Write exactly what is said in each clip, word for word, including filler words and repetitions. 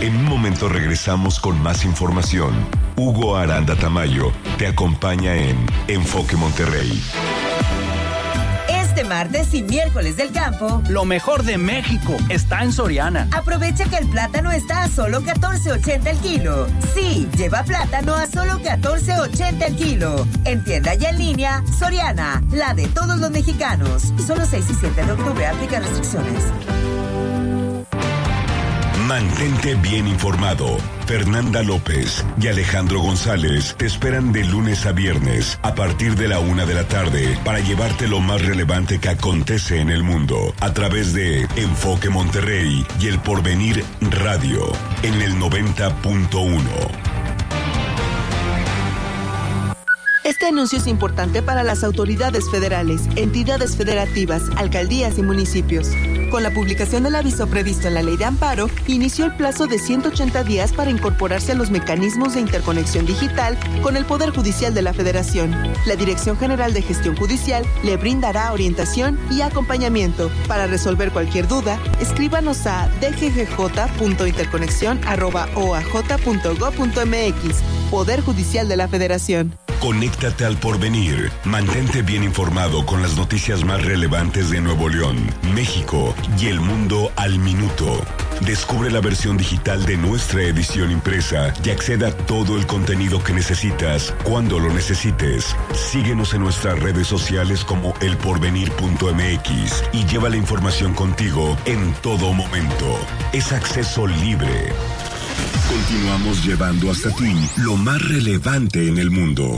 En un momento regresamos con más información. Hugo Aranda Tamayo te acompaña en Enfoque Monterrey. Este martes y miércoles del campo, lo mejor de México está en Soriana. Aprovecha que el plátano está a solo catorce ochenta el kilo. Sí, lleva plátano a solo catorce ochenta el kilo. En tienda y en línea, Soriana, la de todos los mexicanos. Solo seis y siete de octubre, aplica restricciones. Mantente bien informado. Fernanda López y Alejandro González te esperan de lunes a viernes a partir de la una de la tarde para llevarte lo más relevante que acontece en el mundo a través de Enfoque Monterrey y El Porvenir Radio en el noventa punto uno. Este anuncio es importante para las autoridades federales, entidades federativas, alcaldías y municipios. Con la publicación del aviso previsto en la Ley de Amparo, inició el plazo de ciento ochenta días para incorporarse a los mecanismos de interconexión digital con el Poder Judicial de la Federación. La Dirección General de Gestión Judicial le brindará orientación y acompañamiento. Para resolver cualquier duda, escríbanos a d g g j punto interconexión arroba o a j punto gob punto m x. Poder Judicial de la Federación. Conéctate al Porvenir. Mantente bien informado con las noticias más relevantes de Nuevo León, México y el mundo al minuto. Descubre la versión digital de nuestra edición impresa y acceda a todo el contenido que necesitas cuando lo necesites. Síguenos en nuestras redes sociales como el porvenir punto m x y lleva la información contigo en todo momento. Es acceso libre. Continuamos llevando hasta ti lo más relevante en el mundo.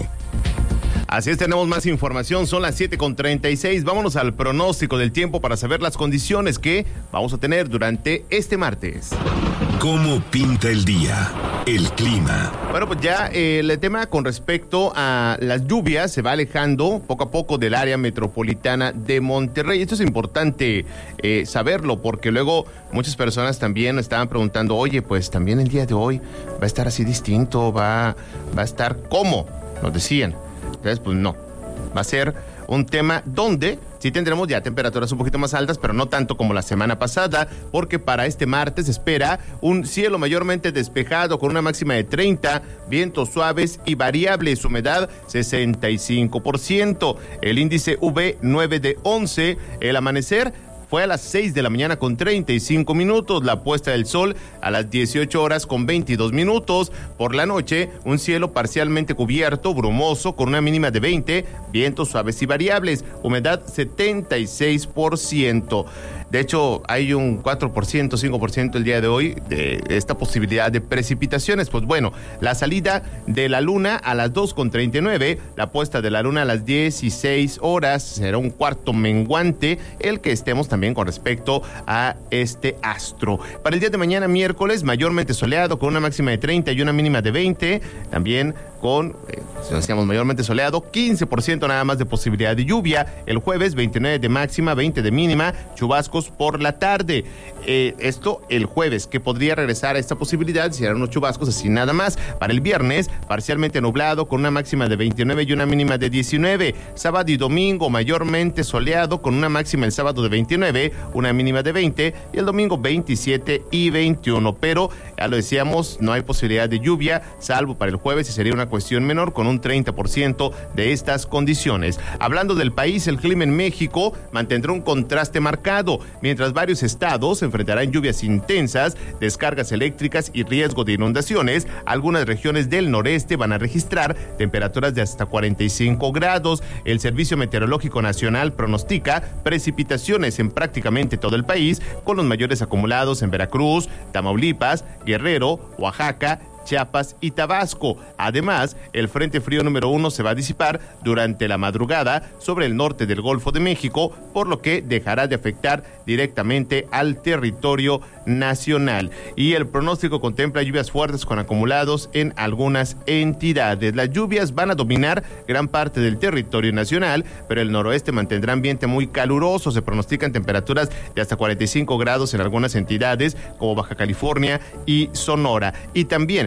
Así es, tenemos más información, son las siete con treinta y seis. Vámonos al pronóstico del tiempo para saber las condiciones que vamos a tener durante este martes. ¿Cómo pinta el día? El clima. Bueno, pues ya eh, el tema con respecto a las lluvias se va alejando poco a poco del área metropolitana de Monterrey. Esto es importante eh, saberlo porque luego muchas personas también estaban preguntando, oye, pues también el día de hoy va a estar así distinto, va, va a estar ¿cómo? Nos decían. Entonces, pues no, va a ser un tema donde sí tendremos ya temperaturas un poquito más altas, pero no tanto como la semana pasada, porque para este martes se espera un cielo mayormente despejado con una máxima de treinta, vientos suaves y variables, humedad sesenta y cinco por ciento, el índice U V nueve de once, el amanecer fue a las seis de la mañana con treinta y cinco minutos, la puesta del sol a las dieciocho horas con veintidós minutos. Por la noche, un cielo parcialmente cubierto, brumoso, con una mínima de veinte, vientos suaves y variables, humedad setenta y seis por ciento. De hecho, hay un cuatro por ciento, cinco por ciento el día de hoy de esta posibilidad de precipitaciones. Pues bueno, la salida de la luna a las dos con treinta y nueve, la puesta de la luna a las dieciséis horas, será un cuarto menguante el que estemos también con respecto a este astro. Para el día de mañana, miércoles, mayormente soleado con una máxima de treinta y una mínima de veinte, también con, eh, decíamos, mayormente soleado, quince por ciento nada más de posibilidad de lluvia. El jueves, veintinueve de máxima, veinte de mínima, chubascos por la tarde. Eh, esto el jueves, que podría regresar a esta posibilidad si eran unos chubascos así nada más. Para el viernes, parcialmente nublado con una máxima de veintinueve y una mínima de diecinueve. Sábado y domingo, mayormente soleado con una máxima el sábado de veintinueve, una mínima de veinte, y el domingo veintisiete y veintiuno. Pero, ya lo decíamos, no hay posibilidad de lluvia, salvo para el jueves, y sería una cuestión menor con un treinta por ciento de estas condiciones. Hablando del país, el clima en México mantendrá un contraste marcado, mientras varios estados enfrentarán lluvias intensas, descargas eléctricas y riesgo de inundaciones. Algunas regiones del noreste van a registrar temperaturas de hasta cuarenta y cinco grados. El Servicio Meteorológico Nacional pronostica precipitaciones en prácticamente todo el país, con los mayores acumulados en Veracruz, Tamaulipas, Guerrero, Oaxaca, Chiapas y Tabasco. Además, el Frente Frío número uno se va a disipar durante la madrugada sobre el norte del Golfo de México, por lo que dejará de afectar directamente al territorio nacional. Y el pronóstico contempla lluvias fuertes con acumulados en algunas entidades. Las lluvias van a dominar gran parte del territorio nacional, pero el noroeste mantendrá ambiente muy caluroso. Se pronostican temperaturas de hasta cuarenta y cinco grados en algunas entidades como Baja California y Sonora. Y también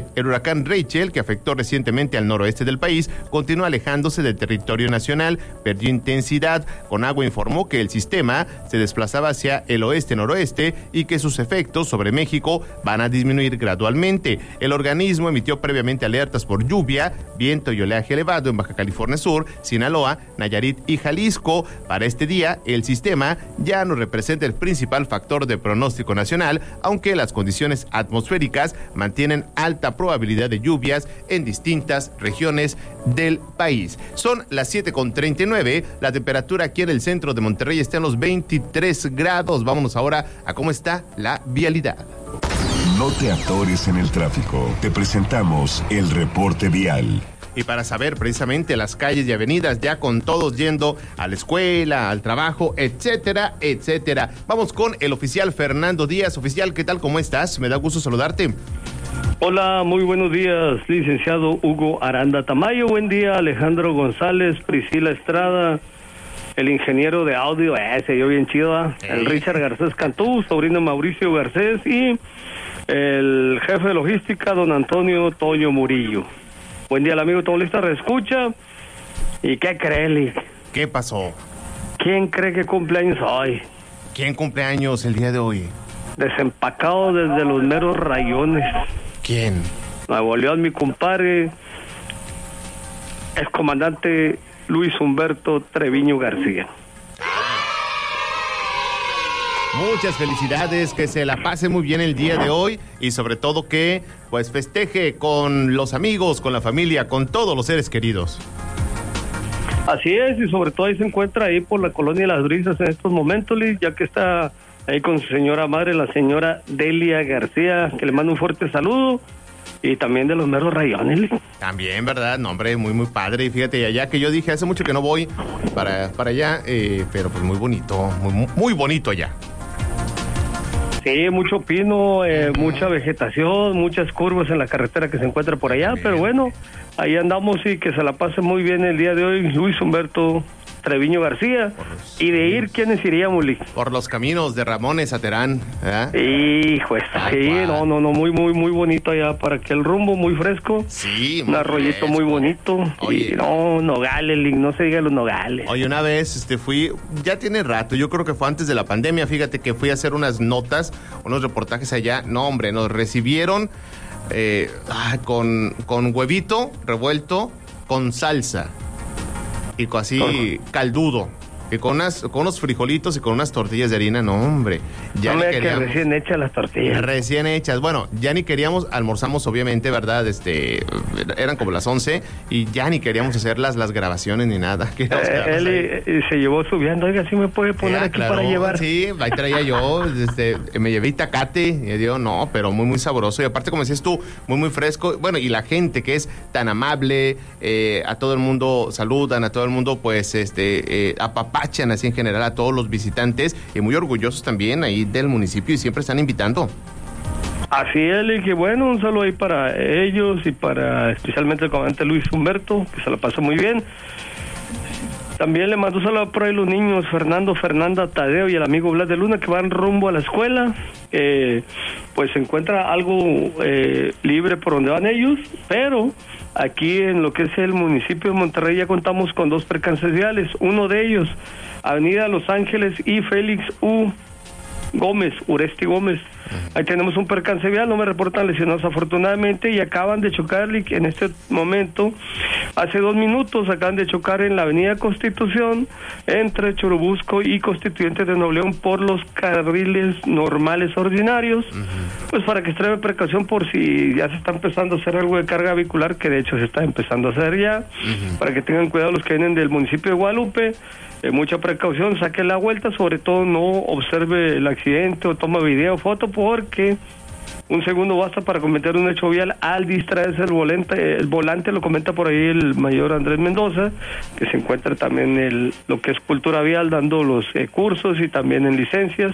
el huracán Rachel, que afectó recientemente al noroeste del país, continúa alejándose del territorio nacional, perdió intensidad. Conagua informó que el sistema se desplazaba hacia el oeste-noroeste y que sus efectos sobre México van a disminuir gradualmente. El organismo emitió previamente alertas por lluvia, viento y oleaje elevado en Baja California Sur, Sinaloa, Nayarit y Jalisco. Para este día, el sistema ya no representa el principal factor de pronóstico nacional, aunque las condiciones atmosféricas mantienen alta probabilidad de lluvias en distintas regiones del país. Son las siete con treinta y nueve, la temperatura aquí en el centro de Monterrey está en los veintitrés grados. Vámonos ahora a cómo está la vialidad. No te atores en el tráfico. Te presentamos el reporte vial. Y para saber precisamente las calles y avenidas ya con todos yendo a la escuela, al trabajo, etcétera, etcétera. Vamos con el oficial Fernando Díaz. Oficial, ¿qué tal? ¿Cómo estás? Me da gusto saludarte. Hola, muy buenos días, licenciado Hugo Aranda Tamayo. Buen día, Alejandro González, Priscila Estrada, el ingeniero de audio, eh, se oyó bien chido, ¿eh? El Richard Garcés Cantú, sobrino Mauricio Garcés y el jefe de logística, don Antonio Toño Murillo. Buen día, el amigo Tomolista reescucha. ¿Y qué cree, Lee? ¿Qué pasó? ¿Quién cree que cumpleaños hoy? ¿Quién cumpleaños el día de hoy? Desempacado desde los meros rayones. ¿Quién? Nuevo León, mi compadre, es comandante Luis Humberto Treviño García. Muchas felicidades, que se la pase muy bien el día de hoy y sobre todo que pues festeje con los amigos, con la familia, con todos los seres queridos. Así es, y sobre todo ahí se encuentra ahí por la colonia de Las Brisas en estos momentos, Liz, ya que está ahí con su señora madre, la señora Delia García, que le mando un fuerte saludo. Y también de los meros rayones. También, ¿verdad? No, hombre, muy, muy padre. Y fíjate, allá que yo dije, hace mucho que no voy para, para allá, eh, pero pues muy bonito, muy, muy bonito allá. Sí, mucho pino, eh, mucha vegetación, muchas curvas en la carretera que se encuentra por allá, bien. Pero bueno, ahí andamos y que se la pase muy bien el día de hoy, Luis Humberto Treviño García. Los, y de ir, ¿quiénes iríamos, Lee? Por los caminos de Ramones a Terán, ¿verdad? Hijo, está sí, no, no, no, muy, muy, muy bonito allá, para aquel rumbo, muy fresco. Sí, muy un arroyito fresco. Muy bonito. Oye, y no, nogales, Lee, no se diga los nogales. Oye, una vez este, fui, ya tiene rato, yo creo que fue antes de la pandemia, fíjate que fui a hacer unas notas, unos reportajes allá, no, hombre, nos recibieron eh, con, con huevito revuelto, con salsa. Y así caldudo, y con unas, con unos frijolitos y con unas tortillas de harina, no hombre, ya no ni me queríamos, que recién hechas las tortillas. Recién hechas, bueno, ya ni queríamos, almorzamos obviamente, ¿verdad? Este, eran como las once y ya ni queríamos hacer las, las grabaciones ni nada. Eh, él y, y se llevó subiendo, oiga, ¿sí me puede poner ya, aquí claro, para llevar? Sí, ahí traía yo, este, me llevé itacate y digo, no, pero muy, muy sabroso y aparte como decías tú, muy, muy fresco, bueno, y la gente que es tan amable, eh, a todo el mundo saludan, a todo el mundo pues, este, eh, apapachan así en general a todos los visitantes y muy orgullosos también ahí del municipio y siempre están invitando. Así es, y que bueno, un saludo ahí para ellos y para especialmente el comandante Luis Humberto, que se la pasó muy bien. También le mando un saludo por ahí los niños Fernando, Fernanda, Tadeo y el amigo Blas de Luna que van rumbo a la escuela. Eh, pues se encuentra algo eh, libre por donde van ellos, pero aquí en lo que es el municipio de Monterrey ya contamos con dos percances viales. Uno de ellos, Avenida Los Ángeles y Félix U. Gómez, Uresti Gómez. Ahí tenemos un percance vial, no me reportan lesionados afortunadamente y acaban de chocar en este momento, hace dos minutos acaban de chocar en la avenida Constitución entre Churubusco y Constituyentes de Nuevo León por los carriles normales ordinarios, uh-huh. Pues para que extreme precaución por si ya se está empezando a hacer algo de carga vehicular, que de hecho se está empezando a hacer ya, uh-huh. Para que tengan cuidado los que vienen del municipio de Guadalupe. Eh, mucha precaución, saque la vuelta, sobre todo no observe el accidente o toma video o foto, porque un segundo basta para cometer un hecho vial al distraerse el volante. El volante lo comenta por ahí el mayor Andrés Mendoza, que se encuentra también en lo que es cultura vial, dando los eh, cursos y también en licencias.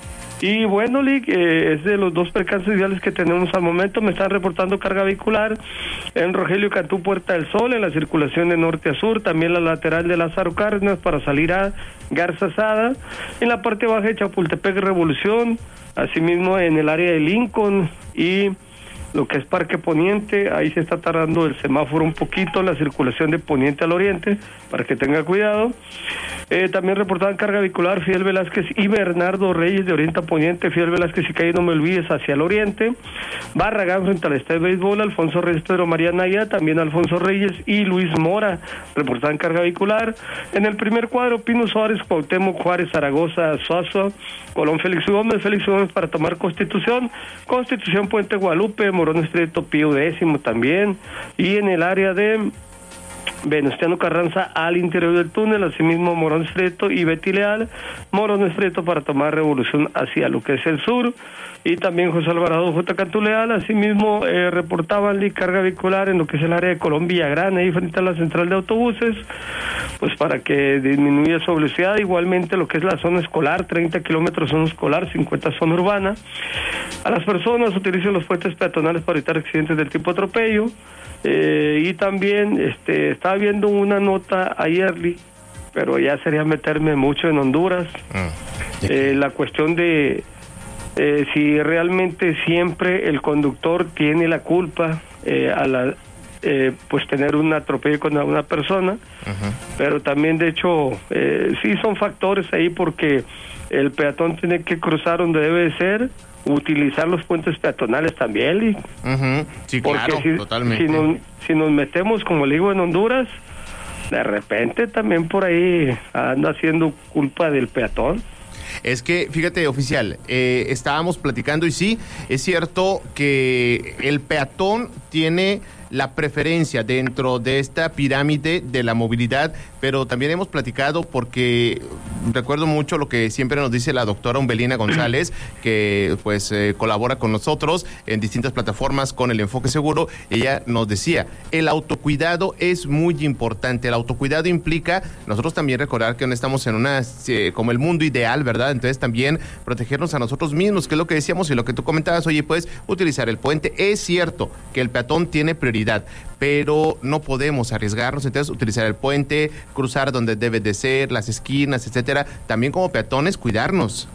Y bueno, Lick, eh, es de los dos percances viales que tenemos al momento. Me están reportando carga vehicular en Rogelio Cantú, Puerta del Sol, en la circulación de norte a sur, también la lateral de Lázaro Cárdenas para salir a Garza Sada, en la parte baja de Chapultepec Revolución, asimismo en el área de Lincoln y lo que es Parque Poniente, ahí se está tardando el semáforo un poquito, la circulación de Poniente al Oriente, para que tenga cuidado. Eh, también reportaban carga vehicular Fidel Velázquez y Bernardo Reyes de Oriente a Poniente, Fidel Velázquez y calle No Me Olvides hacia el Oriente, Barragán frente al estadio de béisbol, Alfonso Reyes, Pedro María Naya, también Alfonso Reyes y Luis Mora reportaban carga vehicular. En el primer cuadro, Pino Suárez, Cuauhtémoc, Juárez, Zaragoza, Suazo, Colón, Félix Gómez, Félix Gómez para tomar Constitución, Constitución, Puente Guadalupe, Morón Estreto, Pío Décimo también, y en el área de Venustiano Carranza al interior del túnel, asimismo Morón Estreto y Betty Leal, Morón Estreto para tomar Revolución hacia lo que es el sur, y también José Alvarado J. Cantuleal, asimismo eh, reportaban la carga vehicular en lo que es el área de Colón Villagrán, ahí frente a la central de autobuses, pues para que disminuya su velocidad, igualmente lo que es la zona escolar, treinta kilómetros zona escolar, cincuenta zona urbana. A las personas utilicen los puentes peatonales para evitar accidentes del tipo atropello. Eh, y también este, estaba viendo una nota ayer, pero ya sería meterme mucho en Honduras, mm. eh, la cuestión de eh, si realmente siempre el conductor tiene la culpa eh, a la eh, pues tener un atropello con una persona, uh-huh. pero también de hecho eh, sí son factores ahí, porque el peatón tiene que cruzar donde debe ser, utilizar los puentes peatonales también, uh-huh. Sí, porque claro, si, totalmente. Si nos, si nos metemos, como le digo, en Honduras, de repente también por ahí anda haciendo culpa del peatón. Es que, fíjate, oficial, eh, estábamos platicando y sí, es cierto que el peatón tiene la preferencia dentro de esta pirámide de la movilidad, pero también hemos platicado, porque recuerdo mucho lo que siempre nos dice la doctora Umbelina González, que pues eh, colabora con nosotros en distintas plataformas con el Enfoque Seguro. Ella nos decía, el autocuidado es muy importante. El autocuidado implica nosotros también recordar que no estamos en una, eh, como el mundo ideal, ¿verdad? Entonces también protegernos a nosotros mismos, que es lo que decíamos y lo que tú comentabas, oye, pues utilizar el puente. Es cierto que el peatón tiene prioridad, pero no podemos arriesgarnos, entonces utilizar el puente, cruzar donde debe de ser, las esquinas, etcétera. También como peatones, cuidarnos.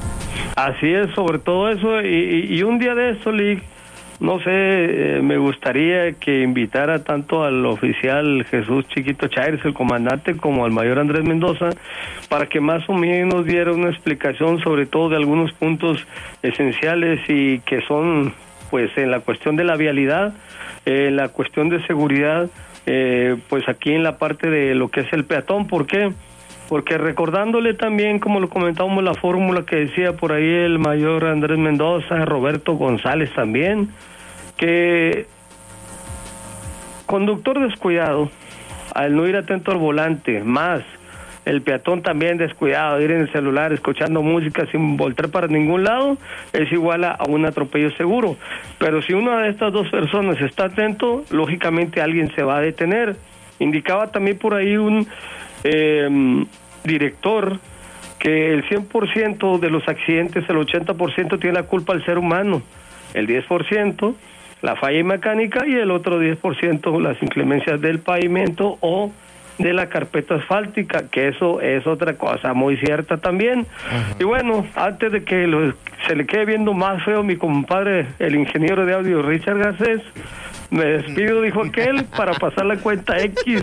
Así es, sobre todo eso, y, y un día de eso, Lick, no sé, eh, me gustaría que invitara tanto al oficial Jesús Chiquito Chávez, el comandante, como al mayor Andrés Mendoza, para que más o menos diera una explicación sobre todo de algunos puntos esenciales y que son, pues, en la cuestión de la vialidad, eh, la cuestión de seguridad, eh, pues aquí en la parte de lo que es el peatón. ¿Por qué? Porque recordándole también, como lo comentábamos, la fórmula que decía por ahí el mayor Andrés Mendoza, Roberto González también, que conductor descuidado, al no ir atento al volante, más el peatón también descuidado, ir en el celular escuchando música sin voltear para ningún lado, es igual a, a un atropello seguro. Pero si una de estas dos personas está atento, lógicamente alguien se va a detener. Indicaba también por ahí un eh, director que el cien por ciento de los accidentes, el ochenta por ciento tiene la culpa el ser humano, el diez por ciento la falla mecánica y el otro diez por ciento las inclemencias del pavimento o de la carpeta asfáltica, que eso es otra cosa muy cierta también. Uh-huh. Y bueno, antes de que lo, se le quede viendo más feo mi compadre, el ingeniero de audio Richard Garcés, me despido, dijo aquel, para pasar la cuenta X.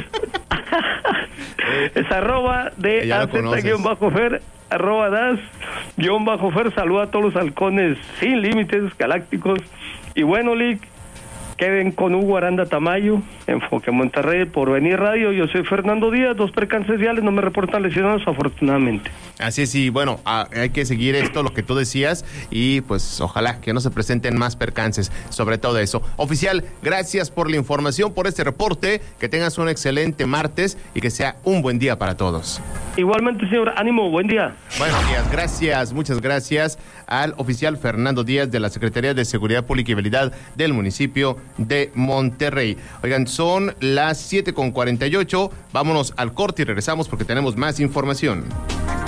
Es arroba de az-fer, arroba das, guión bajo fer, saluda a todos los halcones sin límites galácticos. Y bueno, Lick, queden con Hugo Aranda Tamayo, Enfoque Monterrey, por venir radio. Yo soy Fernando Díaz, dos percances viales, no me reportan lesionados, afortunadamente. Así es, y bueno, hay que seguir esto, lo que tú decías, y pues ojalá que no se presenten más percances, sobre todo eso. Oficial, gracias por la información, por este reporte, que tengas un excelente martes y que sea un buen día para todos. Igualmente, señor, ánimo, buen día. Buenos días, gracias, muchas gracias al oficial Fernando Díaz de la Secretaría de Seguridad Pública y Vialidad del municipio de Monterrey. Oigan, son las siete con cuarenta y ocho, vámonos al corte y regresamos porque tenemos más información.